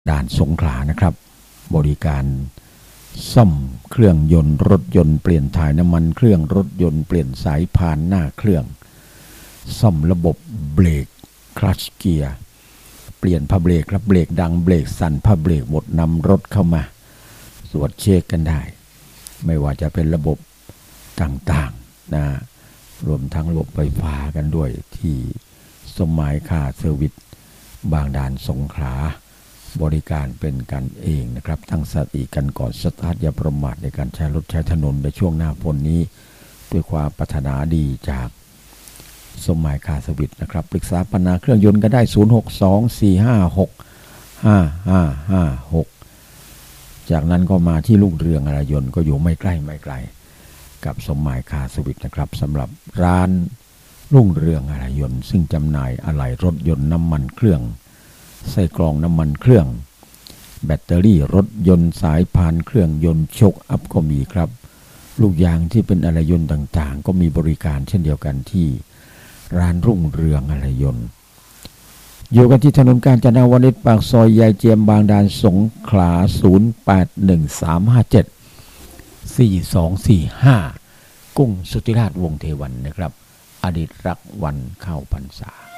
ด่านสงขลานะครับบริการซ่อมเครื่องยนต์รถยนต์เปลี่ยนถ่ายน้ำมันเครื่องรถยนต์เปลี่ยนสายพานหน้าเครื่องซ่อมระบบเบรกคลัตช์เกียร์เปลี่ยนผ้าเบรกครับเบรกดังเบรกสั่นผ้าเบรกหมดนำรถเข้ามาตรวจเช็คกันได้ไม่ว่าจะเป็นระบบต่างๆนะรวมทั้งระบบไฟฟ้ากันด้วยที่สมัยค่าเซอร์วิสบางด่านสงขลาบริการเป็นกันเองนะครับตั้งสติกันก่อนสตาร์ทอย่าประมาทในการใช้รถใช้ถนนในช่วงหน้าฝนนี้ด้วยความปรารถนาดีจากสมัยค่าเซอร์วิสนะครับปรึกษาปัญหาเครื่องยนต์ก็ได้0624565556จากนั้นก็มาที่รุ่งเรืองอะไหล่ยนต์ก็อยู่ไม่ไกลกับสมัยค่าเซอร์วิสนะครับสำหรับร้านรุ่งเรืองอะไหล่ยนต์ซึ่งจำหน่ายอะไหล่รถยนต์น้ำมันเครื่องใส่กรองน้ำมันเครื่องแบตเตอรี่รถยนต์สายพานเครื่องยนต์โชคอัพก็มีครับลูกยางที่เป็นอะไหล่ยนต์ต่างๆก็มีบริการเช่นเดียวกันที่ร้านรุ่งเรืองอะไหล่ยนต์อยู่กันที่ถนนกาญจนาวนิชปากซอยยายเจียมบางด่านสงขลา0813574245กุ้งสุธิราชวงศ์เทวันนะครับอดีตรักวันเข้าพรรษา